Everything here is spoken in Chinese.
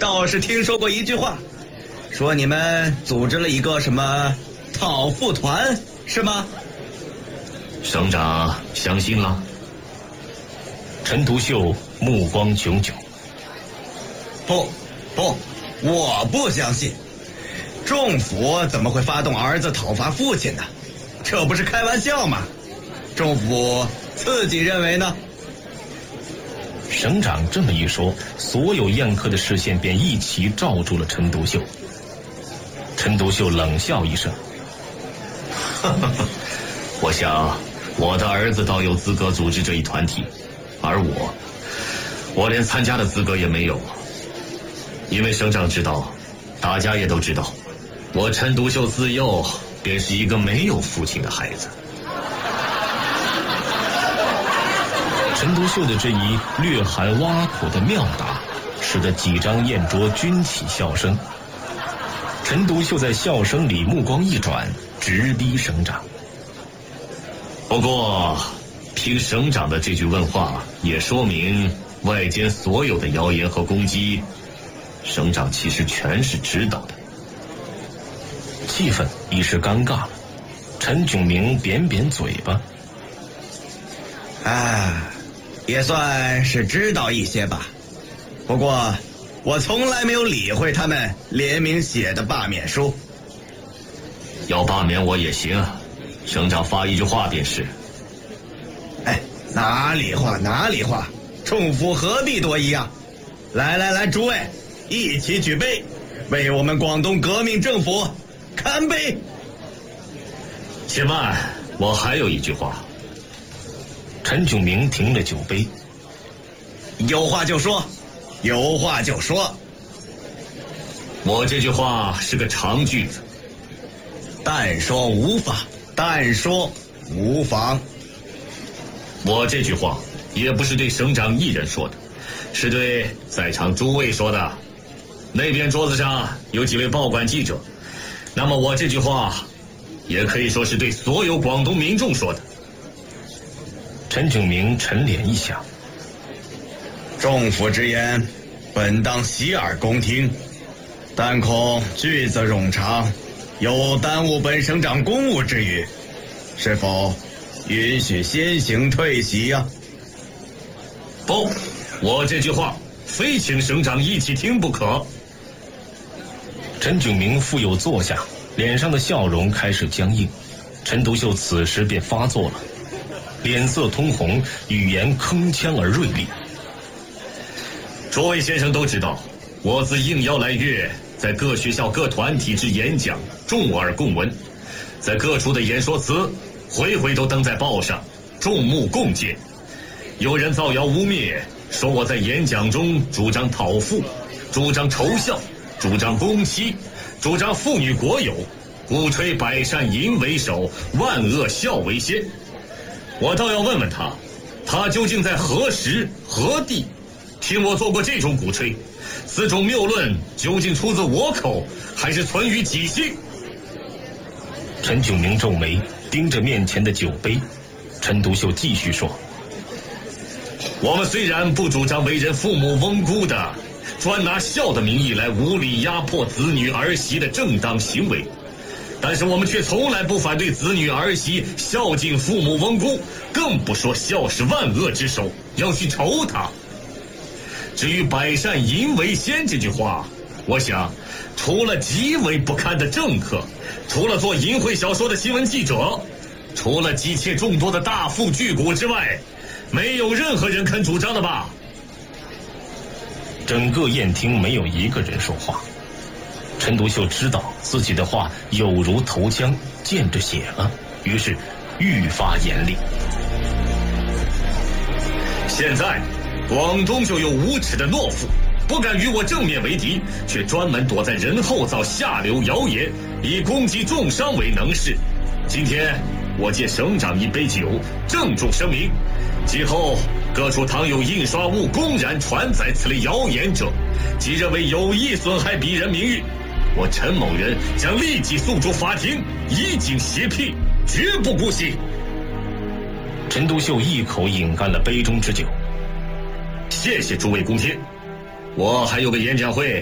倒是听说过一句话，说你们组织了一个什么讨富团，是吗？ 省长相信了？陈独秀目光炯炯。 不，我不相信。仲甫怎么会发动儿子讨伐父亲呢？这不是开玩笑吗？仲甫自己认为呢？ 省长这么一说，所有宴客的视线便一起罩住了陈独秀。陈独秀冷笑一声，我想我的儿子倒有资格组织这一团体，而我连参加的资格也没有。因为省长知道，大家也都知道，我陈独秀自幼便是一个没有父亲的孩子。陈独秀的这一略含挖苦的妙答，使得几张宴桌均起笑声。陈独秀在笑声里目光一转，直逼省长。不过听省长的这句问话，也说明外间所有的谣言和攻击，省长其实全是知道的。气氛一时尴尬了，陈炯明扁扁嘴巴， 也算是知道一些吧。不过我从来没有理会他们联名写的罢免书。 要罢免我也行，省长发一句话便是。 哪里话，仲甫何必多疑啊？来，诸位一起举杯，为我们广东革命政府干杯。 且慢，我还有一句话。陈炯明停了酒杯， 有话就说。 我这句话是个长句子， 但说无妨。 我这句话也不是对省长一人说的，是对在场诸位说的。那边桌子上有几位报馆记者，那么我这句话也可以说是对所有广东民众说的。陈炯明沉脸一想， 仲甫之言本当洗耳恭听，但恐句子冗长，有耽误本省长公务之余，是否允许先行退席呀？ 不，我这句话非请省长一起听不可。陈炯明复又坐下，脸上的笑容开始僵硬。陈独秀此时便发作了，脸色通红，语言铿锵而锐利。诸位先生都知道，我自应邀来粤，在各学校各团体之演讲众耳共闻，在各处的演说词回回都登在报上，众目共见。有人造谣污蔑，说我在演讲中主张讨富，主张仇校，主张攻妻，主张妇女国有，鼓吹百善淫为首，万恶孝为先。我倒要问问他究竟在何时何地听我做过这种鼓吹？此种谬论究竟出自我口，还是存于己心？陈炯明皱眉，盯着面前的酒杯。陈独秀继续说，我们虽然不主张为人父母翁姑的，专拿孝的名义来无理压迫子女儿媳的正当行为，但是我们却从来不反对子女儿媳孝敬父母翁姑，更不说孝是万恶之首，要去仇他。至于百善淫为先这句话，我想除了极为不堪的政客，除了做淫秽小说的新闻记者，除了姬妾众多的大富巨贾之外，没有任何人肯主张的吧？整个宴厅没有一个人说话。陈独秀知道自己的话有如投枪，见着血了，于是愈发严厉。现在广东就有无耻的懦夫，不敢与我正面为敌，却专门躲在人后造下流谣言，以攻击重伤为能事。今天我借省长一杯酒，郑重声明，今后各处倘有印刷物公然传载此类谣言者，即认为有意损害鄙人名誉，我陈某人将立即诉诸法庭，以警胁辟，绝不姑息。陈独秀一口饮干了杯中之酒。谢谢诸位公听，我还有个演讲会